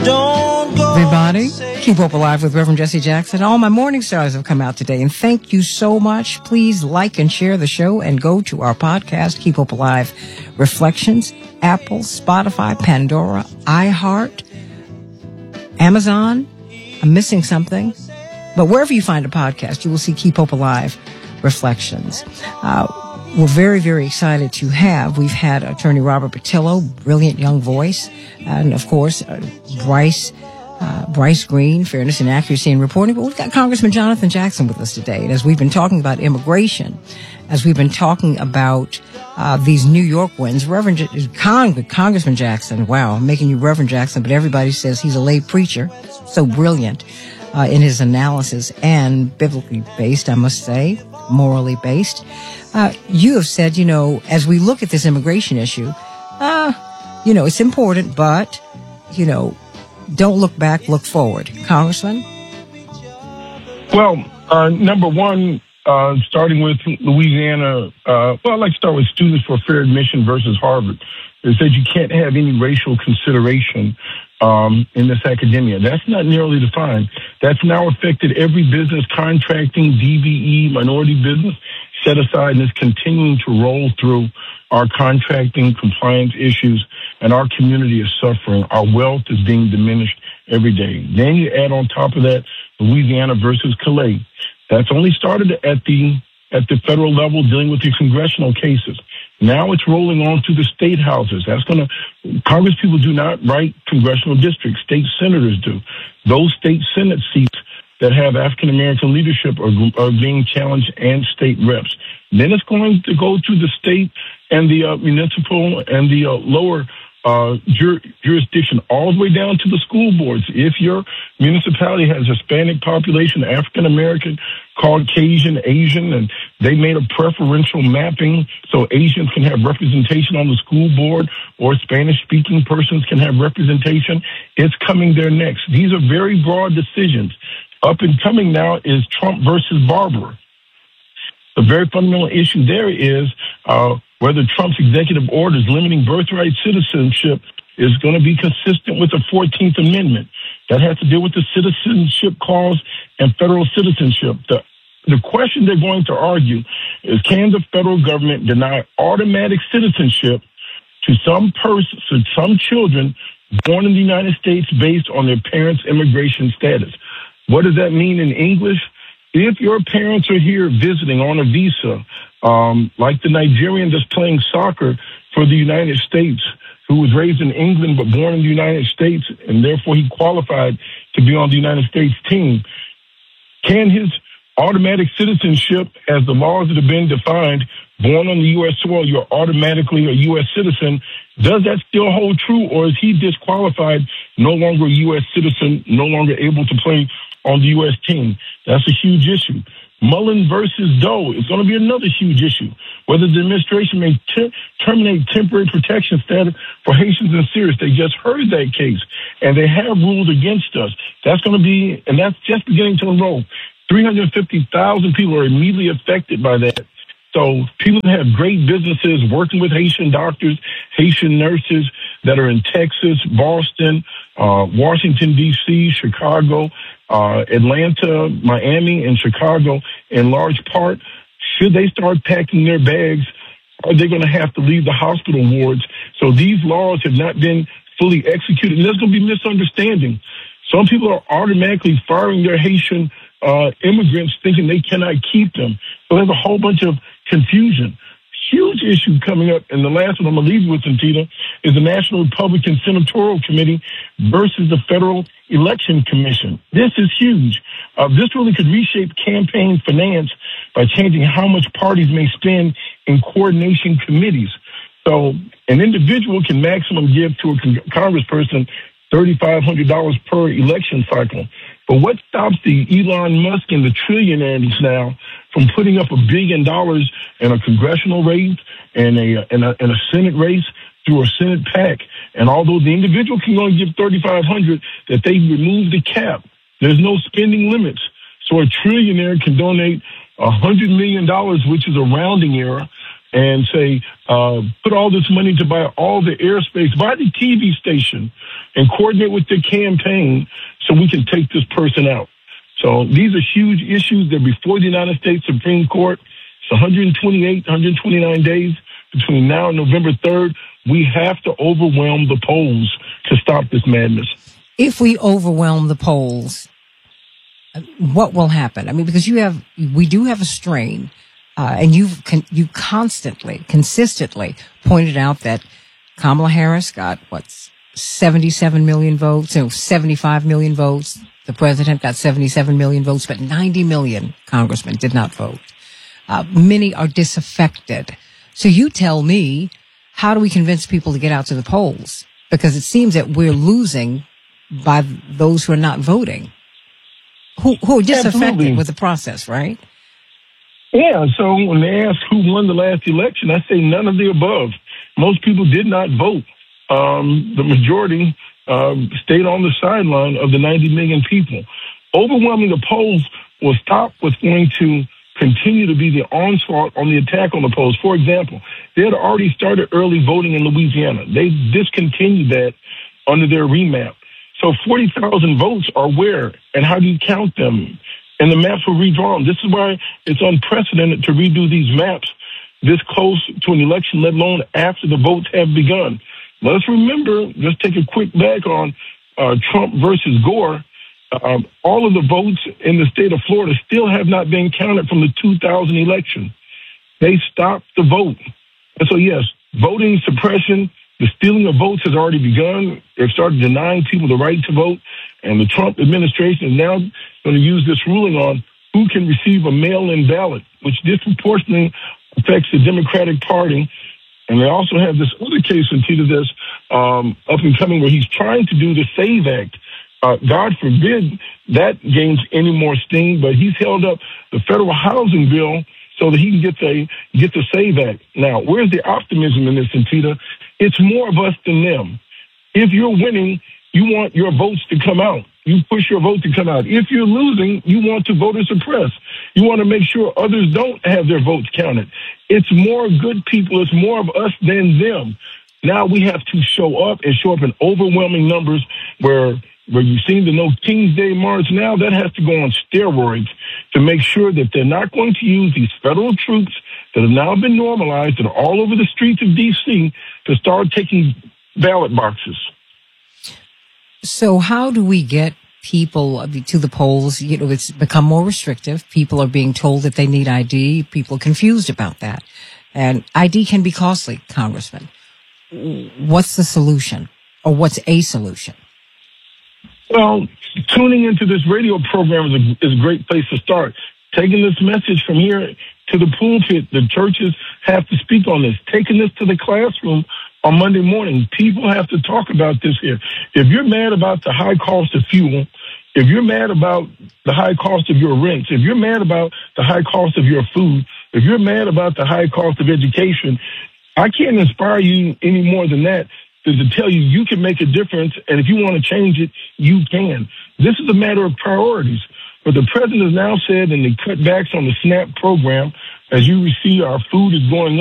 Everybody, keep hope alive with Reverend Jesse Jackson. All my morning stars have come out today, and thank you so much. Please like and share the show and go to our podcast, Keep Hope Alive Reflections, Apple, Spotify, Pandora, iHeart, Amazon. I'm missing something, but wherever you find a podcast, you will see Keep Hope Alive Reflections. We're very, very excited to have. We've had attorney Robert Patillo, brilliant young voice, and of course, Bryce Green, Fairness and Accuracy in Reporting. But we've got Congressman Jonathan Jackson with us today. And as we've been talking about immigration, as we've been talking about these New York wins, Congressman Jackson, wow, I'm making you Reverend Jackson, but everybody says he's a lay preacher. So brilliant in his analysis and biblically based, I must say, morally based. You have said, as we look at this immigration issue, it's important, but, don't look back, look forward. Congressman? Well, number one, starting with Louisiana, I'd like to start with Students for Fair Admission versus Harvard. It says you can't have any racial consideration in this academia. That's not narrowly defined. That's now affected every business, contracting, DBE, minority business, set aside, and is continuing to roll through our contracting compliance issues, and our community is suffering. Our wealth is being diminished every day. Then you add on top of that Louisiana versus Calais. That's only started at the federal level, dealing with the congressional cases. Now it's rolling on to the state houses. Congress people do not write congressional districts. State senators do. Those state Senate seats that have African-American leadership are being challenged, and state reps. Then it's going to go to the state and the municipal and the lower jurisdiction, all the way down to the school boards. If your municipality has Hispanic population, African-American, Caucasian, Asian, and they made a preferential mapping so Asians can have representation on the school board, or Spanish-speaking persons can have representation, it's coming there next. These are very broad decisions. Up and coming now is Trump versus Barber. The very fundamental issue there is whether Trump's executive orders limiting birthright citizenship is going to be consistent with the 14th Amendment. That has to deal with the citizenship clause and federal citizenship. The question they're going to argue is, can the federal government deny automatic citizenship to some children born in the United States based on their parents' immigration status? What does that mean in English? If your parents are here visiting on a visa, like the Nigerian that's playing soccer for the United States, who was raised in England but born in the United States, and therefore he qualified to be on the United States team, can his automatic citizenship, as the laws that have been defined, born on the U.S. soil, you're automatically a U.S. citizen, does that still hold true, or is he disqualified, no longer a U.S. citizen, no longer able to play on the U.S. team? That's a huge issue. Mullen versus Doe is going to be another huge issue. Whether the administration may terminate temporary protection status for Haitians and Syrians. They just heard that case, and they have ruled against us. That's going to be, and that's just beginning to enroll. 350,000 people are immediately affected by that. So people that have great businesses working with Haitian doctors, Haitian nurses that are in Texas, Boston, Washington, D.C., Chicago, Atlanta, Miami, and Chicago, in large part, should they start packing their bags, are they going to have to leave the hospital wards? So these laws have not been fully executed, and there's going to be misunderstanding. Some people are automatically firing their Haitian immigrants thinking they cannot keep them. So there's a whole bunch of confusion. Huge issue coming up, and the last one I'm going to leave you with, Antita, is the National Republican Senatorial Committee versus the Federal Election Commission. This is huge. This really could reshape campaign finance by changing how much parties may spend in coordination committees. So an individual can maximum give to a congressperson $3,500 per election cycle. But what stops the Elon Musk and the trillionaires now from putting up $1 billion in a congressional race and a Senate race through a Senate PAC? And although the individual can only give $3,500, that they remove the cap. There's no spending limits. So a trillionaire can donate $100 million, which is a rounding error, and say, put all this money to buy all the airspace, buy the TV station, and coordinate with the campaign so we can take this person out. So these are huge issues. They're before the United States Supreme Court. It's 128, 129 days between now and November 3rd. We have to overwhelm the polls to stop this madness. If we overwhelm the polls, what will happen? I mean, because we do have a strain, and you consistently pointed out that Kamala Harris got 77 million votes, 75 million votes. The president got 77 million votes, but 90 million congressmen did not vote. Many are disaffected. So you tell me, how do we convince people to get out to the polls? Because it seems that we're losing by those who are not voting, who are disaffected with the process, right? Yeah, so when they ask who won the last election, I say none of the above. Most people did not vote. The majority stayed on the sideline of the 90 million people. Overwhelming the polls will stop what's going to continue to be the onslaught on the attack on the polls. For example, they had already started early voting in Louisiana. They discontinued that under their remap. So 40,000 votes are where, and how do you count them? And the maps were redrawn. This is why it's unprecedented to redo these maps this close to an election, let alone after the votes have begun. Let's remember, let's take a quick back on Trump versus Gore. All of the votes in the state of Florida still have not been counted from the 2000 election. They stopped the vote. And so, yes, voting suppression, the stealing of votes has already begun. They've started denying people the right to vote. And the Trump administration is now going to use this ruling on who can receive a mail-in ballot, which disproportionately affects the Democratic Party. And they also have this other case into this up and coming where he's trying to do the SAVE Act. God forbid that gains any more steam, but he's held up the federal housing bill so that he can get the SAVE Act. Now, where's the optimism in this, Antita? It's more of us than them. If you're winning, you want your votes to come out. You push your vote to come out. If you're losing, you want to voter suppress. You want to make sure others don't have their votes counted. It's more good people. It's more of us than them. Now we have to show up in overwhelming numbers where you've seen the No King's Day March. Now that has to go on steroids to make sure that they're not going to use these federal troops that have now been normalized, that are all over the streets of D.C., to start taking ballot boxes. So how do we get people to the polls? You know, it's become more restrictive. People are being told that they need ID. People are confused about that. And ID can be costly, Congressman. What's the solution? Or what's a solution? Well, tuning into this radio program is a great place to start. Taking this message from here to the pulpit, the churches have to speak on this. Taking this to the classroom on Monday morning, people have to talk about this here. If you're mad about the high cost of fuel, if you're mad about the high cost of your rents, if you're mad about the high cost of your food, if you're mad about the high cost of education, I can't inspire you any more than that to tell you you can make a difference, and if you want to change it, you can. This is a matter of priorities. But the president has now said, and they cut backs on the SNAP program. As you see, our food is going up.